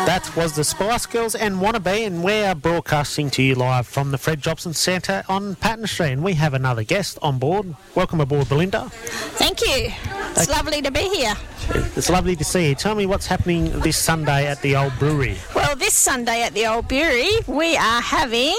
That was the Spice Girls and Wannabe, and we're broadcasting to you live from the Fred Jobson Centre on Patton Street, and we have another guest on board. Welcome aboard, Belinda. Thank you. It's lovely to be here. It's lovely to see you. Tell me what's happening this Sunday at the Old Brewery. Well, this Sunday at the Old Brewery, we are having...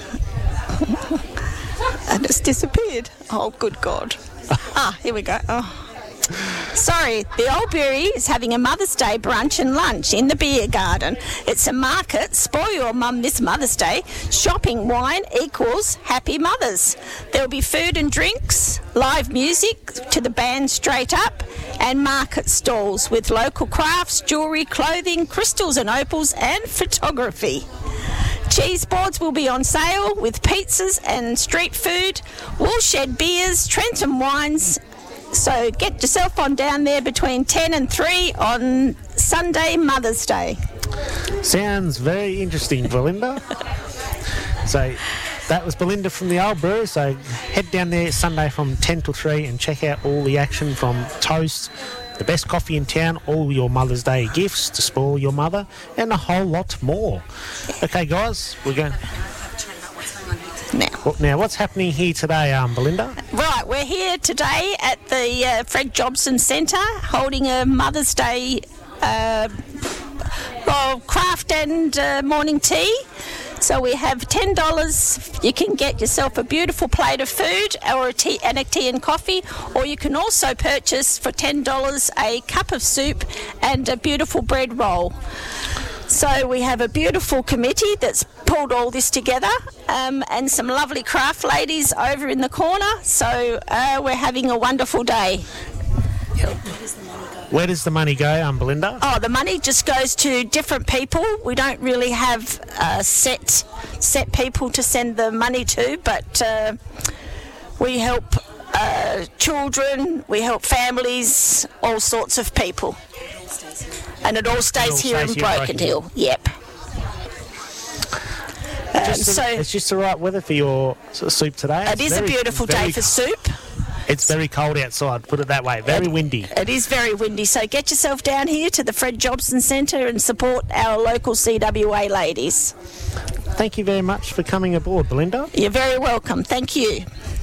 and it's disappeared. Oh, good God. Here we go. Oh. Sorry, the Old Brewery is having a Mother's Day brunch and lunch in the beer garden. It's a market. Spoil your mum this Mother's Day. Shopping wine equals happy mothers. There'll be food and drinks, live music to the band Straight Up, and market stalls with local crafts, jewellery, clothing, crystals and opals, and photography. Cheese boards will be on sale with pizzas and street food, Woolshed beers, Trenton wines. So get yourself on down there between 10 and 3 on Sunday, Mother's Day. Sounds very interesting, Belinda. So that was Belinda from the Old Brewery. So head down there Sunday from 10 till 3 and check out all the action from toast, the best coffee in town, all your Mother's Day gifts to spoil your mother, and a whole lot more. Okay, guys, we're going... Now, what's happening here today, Belinda? Right, we're here today at the Fred Jobson Centre holding a Mother's Day craft and morning tea. So we have $10. You can get yourself a beautiful plate of food or a tea and coffee, or you can also purchase for $10 a cup of soup and a beautiful bread roll. So we have a beautiful committee that's pulled all this together, and some lovely craft ladies over in the corner. So we're having a wonderful day. Where does the money go, Belinda? Oh, the money just goes to different people. We don't really have set people to send the money to, but we help children, we help families, all sorts of people. And it all stays here in Broken Hill. Yep. It's just the right weather for your soup today. It is a beautiful day for soup. It's very cold outside, put it that way. Very windy. It is very windy. So get yourself down here to the Fred Jobson Centre and support our local CWA ladies. Thank you very much for coming aboard, Belinda. You're very welcome. Thank you.